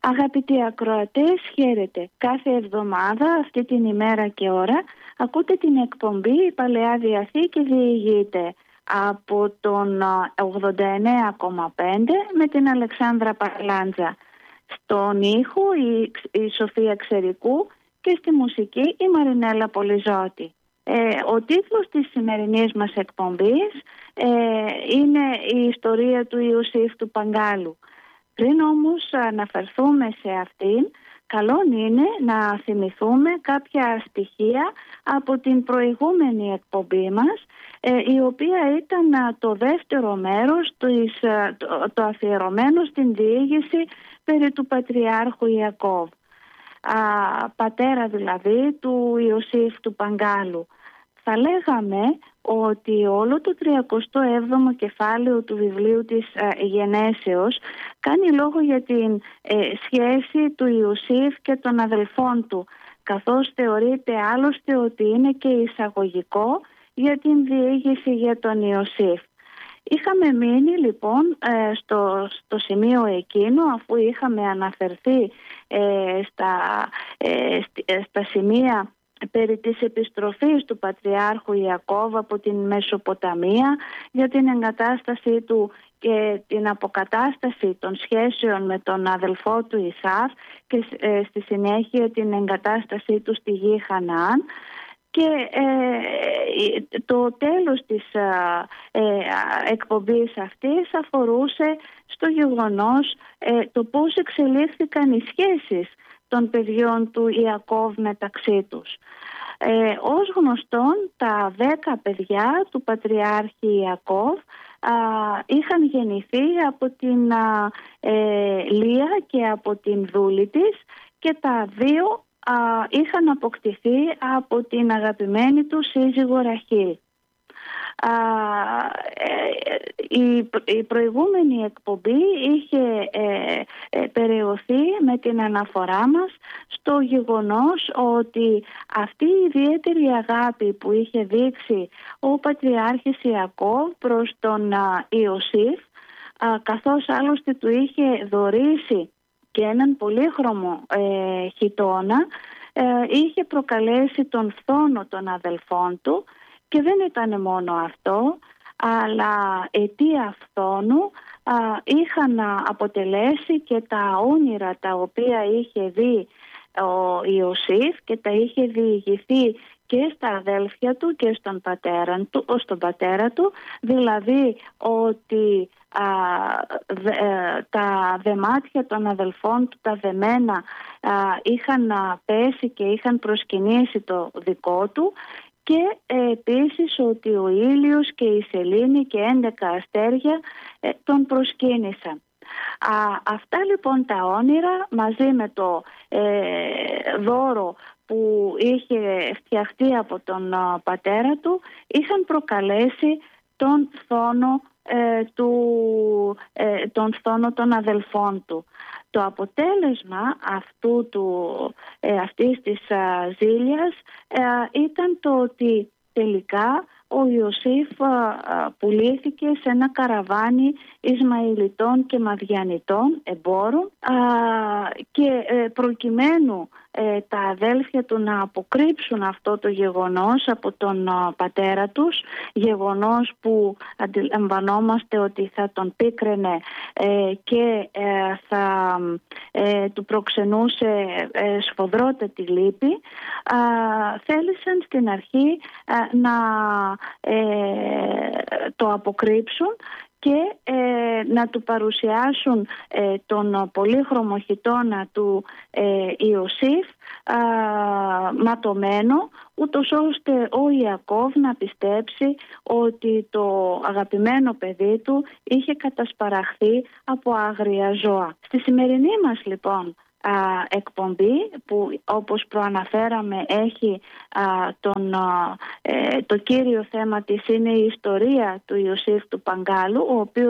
Αγαπητοί ακροατές, χαίρετε. Κάθε εβδομάδα, αυτή την ημέρα και ώρα, ακούτε την εκπομπή «Η Παλαιά Διαθήκη διηγείται» από τον 89,5 με την Αλεξάνδρα Παλάντζα. Στον ήχο η Σοφία Ξερικού και στη μουσική η Μαρινέλα Πολυζώτη. Ο τίτλος της σημερινής μας εκπομπής είναι «Η ιστορία του Ιωσήφ του Παγκάλου». Πριν όμως αναφερθούμε σε αυτήν, καλό είναι να θυμηθούμε κάποια στοιχεία από την προηγούμενη εκπομπή μας, η οποία ήταν το δεύτερο μέρος, το αφιερωμένο στην διήγηση περί του Πατριάρχου Ιακώβ, πατέρα δηλαδή του Ιωσήφ του Παγκάλου. Θα λέγαμε ότι όλο το 37ο κεφάλαιο του βιβλίου της Γενέσεως κάνει λόγο για την σχέση του Ιωσήφ και των αδελφών του, καθώς θεωρείται άλλωστε ότι είναι και εισαγωγικό για την διήγηση για τον Ιωσήφ. Είχαμε μείνει λοιπόν στο σημείο εκείνο, αφού είχαμε αναφερθεί στα σημεία περί της επιστροφής του Πατριάρχου Ιακώβ από την Μεσοποταμία, για την εγκατάστασή του και την αποκατάσταση των σχέσεων με τον αδελφό του Ισαύ και στη συνέχεια την εγκατάστασή του στη γη Χαναάν. Και το τέλος της εκπομπής αυτής αφορούσε στο γεγονός το πώς εξελίχθηκαν οι σχέσεις των παιδιών του Ιακώβ μεταξύ τους. Ως γνωστόν, τα 10 παιδιά του Πατριάρχη Ιακώβ είχαν γεννηθεί από την Λία και από την δούλη της, και τα 2 είχαν αποκτηθεί από την αγαπημένη του σύζυγο Ραχήλ. Η προηγούμενη εκπομπή είχε περαιωθεί με την αναφορά μας στο γεγονός ότι αυτή η ιδιαίτερη αγάπη που είχε δείξει ο Πατριάρχης Ιακώβ προς τον Ιωσήφ, καθώς άλλωστε του είχε δωρήσει και έναν πολύχρωμο χιτώνα, είχε προκαλέσει τον φθόνο των αδελφών του. Και δεν ήταν μόνο αυτό, αλλά αιτία φθόνου είχαν αποτελέσει και τα όνειρα τα οποία είχε δει ο Ιωσήφ και τα είχε διηγηθεί και στα αδέλφια του και στον πατέρα του, δηλαδή ότι τα δεμάτια των αδελφών του, τα δεμένα, είχαν πέσει και είχαν προσκυνήσει το δικό του, και επίσης ότι ο ήλιος και η σελήνη και 11 αστέρια τον προσκύνησαν. Αυτά λοιπόν τα όνειρα, μαζί με το δώρο που είχε φτιαχτεί από τον πατέρα του, είχαν προκαλέσει τον φθόνο των αδελφών του. Το αποτέλεσμα αυτής της ζήλιας ήταν το ότι τελικά ο Ιωσήφ πουλήθηκε σε ένα καραβάνι Ισμαηλιτών και Μαδιανιτών εμπόρων, και προκειμένου τα αδέλφια του να αποκρύψουν αυτό το γεγονός από τον πατέρα τους, γεγονός που αντιλαμβανόμαστε ότι θα τον πίκραινε και θα του προξενούσε σφοδρότατη λύπη, θέλησαν στην αρχή να το αποκρύψουν και να του παρουσιάσουν τον πολύχρωμο χιτώνα του Ιωσήφ ματωμένο, ούτως ώστε ο Ιακώβ να πιστέψει ότι το αγαπημένο παιδί του είχε κατασπαραχθεί από άγρια ζώα. Στη σημερινή μας λοιπόν εκπομπή, που όπως προαναφέραμε έχει το κύριο θέμα της είναι η ιστορία του Ιωσήφ του Παγκάλου, ο οποίος